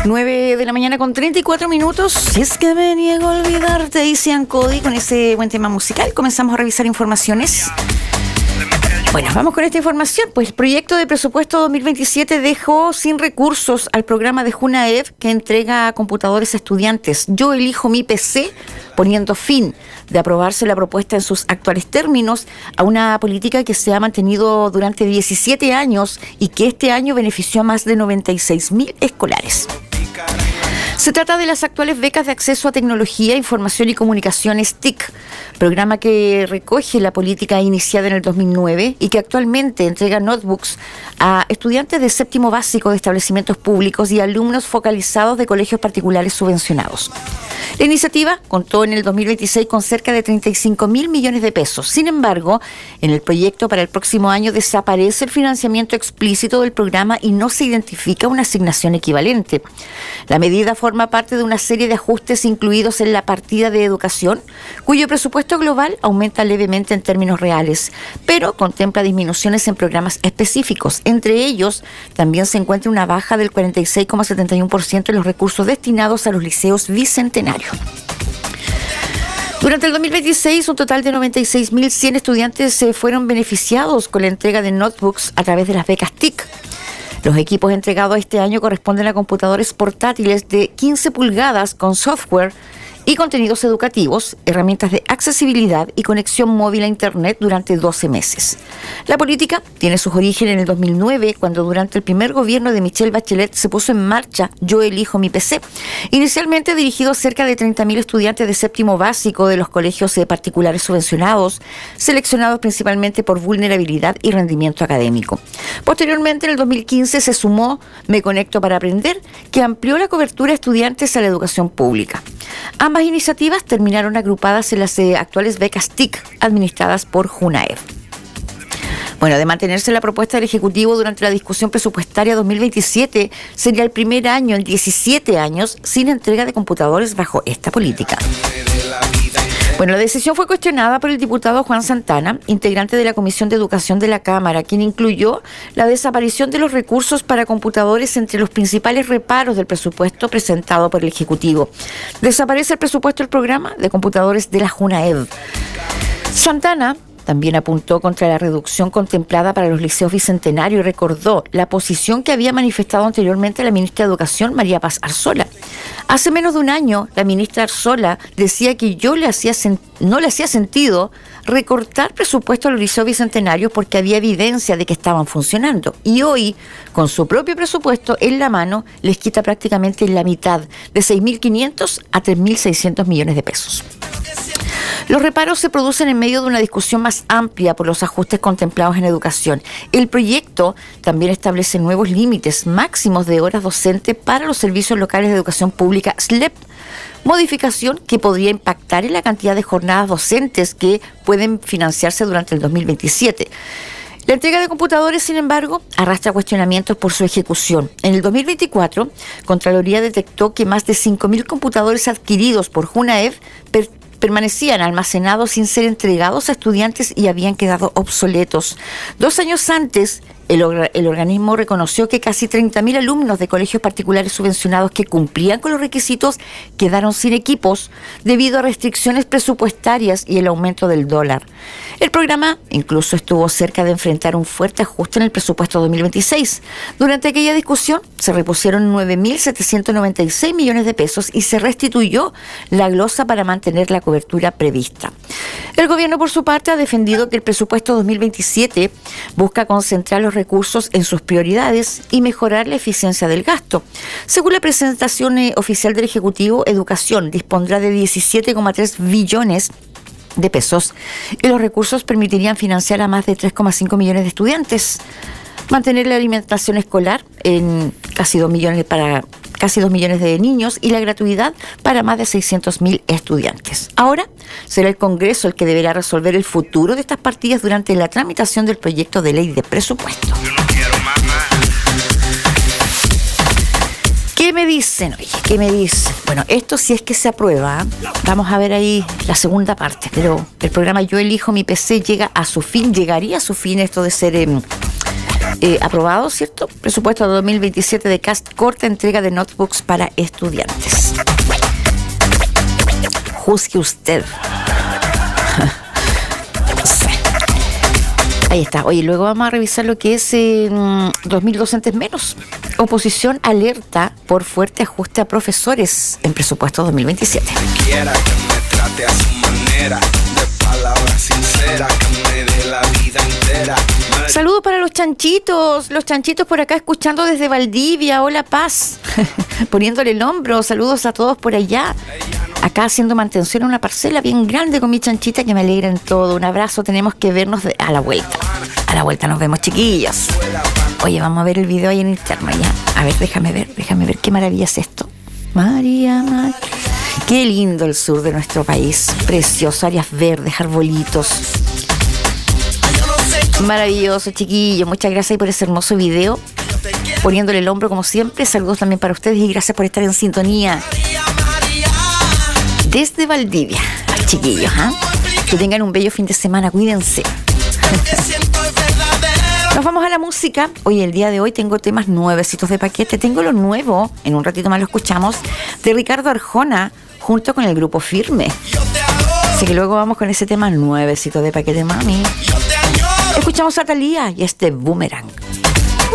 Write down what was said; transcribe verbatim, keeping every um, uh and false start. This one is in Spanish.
nueve de la mañana con treinta y cuatro minutos. Si es que me niego a olvidarte, dice Ancodi con ese buen tema musical. Comenzamos a revisar informaciones. Bueno, vamos con esta información. Pues el proyecto de presupuesto dos mil veintisiete dejó sin recursos al programa de Junaev que entrega computadores a estudiantes. Yo elijo mi P C, poniendo fin de aprobarse la propuesta en sus actuales términos a una política que se ha mantenido durante diecisiete años y que este año benefició a más de noventa y seis mil escolares. Se trata de las actuales becas de acceso a tecnología, información y comunicaciones T I C, programa que recoge la política iniciada en el dos mil nueve y que actualmente entrega notebooks a estudiantes de séptimo básico de establecimientos públicos y alumnos focalizados de colegios particulares subvencionados. La iniciativa contó en el dos mil veintiséis con cerca de treinta y cinco mil millones de pesos. Sin embargo, en el proyecto para el próximo año desaparece el financiamiento explícito del programa y no se identifica una asignación equivalente. La medida forma parte de una serie de ajustes incluidos en la partida de educación, cuyo presupuesto global aumenta levemente en términos reales, pero contempla disminuciones en programas específicos. Entre ellos, también se encuentra una baja del cuarenta y seis coma setenta y uno por ciento en los recursos destinados a los liceos bicentenarios. Durante el dos mil veintiséis, un total de noventa y seis mil cien estudiantes se fueron beneficiados con la entrega de notebooks a través de las becas T I C. Los equipos entregados este año corresponden a computadores portátiles de quince pulgadas con software y contenidos educativos, herramientas de accesibilidad y conexión móvil a Internet durante doce meses. La política tiene sus orígenes en el dos mil nueve, cuando durante el primer gobierno de Michelle Bachelet se puso en marcha Yo elijo mi P C, inicialmente dirigido a cerca de treinta mil estudiantes de séptimo básico de los colegios particulares subvencionados, seleccionados principalmente por vulnerabilidad y rendimiento académico. Posteriormente, en el dos mil quince, se sumó Me Conecto para Aprender, que amplió la cobertura de estudiantes a la educación pública. Ambas iniciativas terminaron agrupadas en las eh, actuales becas T I C administradas por Junaev. Bueno, de mantenerse la propuesta del Ejecutivo durante la discusión presupuestaria dos mil veintisiete, sería el primer año en diecisiete años sin entrega de computadores bajo esta política. Bueno, la decisión fue cuestionada por el diputado Juan Santana, integrante de la Comisión de Educación de la Cámara, quien incluyó la desaparición de los recursos para computadores entre los principales reparos del presupuesto presentado por el Ejecutivo. Desaparece el presupuesto del programa de computadores de la Junaev. Santana también apuntó contra la reducción contemplada para los liceos bicentenarios y recordó la posición que había manifestado anteriormente la ministra de Educación, María Paz Arzola. Hace menos de un año, la ministra Arzola decía que yo le hacía sen- no le hacía sentido recortar presupuesto a los liceos bicentenarios porque había evidencia de que estaban funcionando. Y hoy, con su propio presupuesto en la mano, les quita prácticamente la mitad, de seis mil quinientos a tres mil seiscientos millones de pesos. Los reparos se producen en medio de una discusión más amplia por los ajustes contemplados en educación. El proyecto también establece nuevos límites máximos de horas docentes para los servicios locales de educación pública S L E P, modificación que podría impactar en la cantidad de jornadas docentes que pueden financiarse durante el dos mil veintisiete. La entrega de computadores, sin embargo, arrastra cuestionamientos por su ejecución. En el dos mil veinticuatro, Contraloría detectó que más de cinco mil computadores adquiridos por Junaev per- permanecían almacenados sin ser entregados a estudiantes y habían quedado obsoletos. Dos años antes, el, or- el organismo reconoció que casi treinta mil alumnos de colegios particulares subvencionados que cumplían con los requisitos quedaron sin equipos debido a restricciones presupuestarias y el aumento del dólar. El programa incluso estuvo cerca de enfrentar un fuerte ajuste en el presupuesto dos mil veintiséis. Durante aquella discusión se repusieron nueve mil setecientos noventa y seis millones de pesos y se restituyó la glosa para mantener la cobertura prevista. El gobierno, por su parte, ha defendido que el presupuesto dos mil veintisiete busca concentrar los recursos en sus prioridades y mejorar la eficiencia del gasto. Según la presentación eh, oficial del Ejecutivo, Educación dispondrá de diecisiete coma tres billones de pesos y los recursos permitirían financiar a más de tres coma cinco millones de estudiantes, mantener la alimentación escolar en casi dos millones para casi dos millones de niños y la gratuidad para más de seiscientos mil estudiantes. Ahora será el Congreso el que deberá resolver el futuro de estas partidas durante la tramitación del proyecto de ley de presupuesto. ¿Qué me dicen? Oye, ¿qué me dicen? Bueno, esto si es que se aprueba, ¿eh? Vamos a ver ahí la segunda parte, pero el programa Yo elijo mi P C llega a su fin, llegaría a su fin esto de ser eh, eh, aprobado, ¿cierto? Presupuesto de dos mil veintisiete de C A S T, corta entrega de notebooks para estudiantes. Juzgue usted. Sí. Ahí está. Oye, luego vamos a revisar lo que es eh, dos mil docentes menos. Oposición alerta por fuerte ajuste a profesores en presupuesto dos mil veintisiete. Quiera que me trate a su manera, de palabras sinceras, que me dé la vida entera. Saludos para los chanchitos, los chanchitos por acá escuchando desde Valdivia. Hola, Paz. Poniéndole el hombro. Saludos a todos por allá. Acá haciendo mantención en una parcela bien grande con mi chanchita, que me alegra en todo. Un abrazo, tenemos que vernos de, a la vuelta. A la vuelta nos vemos, chiquillos. Oye, vamos a ver el video ahí en interno ya. A ver, déjame ver, déjame ver qué maravilla es esto. María, María. Qué lindo el sur de nuestro país. Precioso, áreas verdes, arbolitos. Maravilloso, chiquillos. Muchas gracias por ese hermoso video. Poniéndole el hombro como siempre. Saludos también para ustedes y gracias por estar en sintonía. Desde Valdivia, chiquillos, ¿ah? ¿eh? Que tengan un bello fin de semana, cuídense. Nos vamos a la música. Hoy, el día de hoy, tengo temas nuevecitos de paquete. Tengo lo nuevo, en un ratito más lo escuchamos, de Ricardo Arjona, junto con el grupo Firme. Así que luego vamos con ese tema nuevecito de paquete, mami. Escuchamos a Thalía y este Boomerang.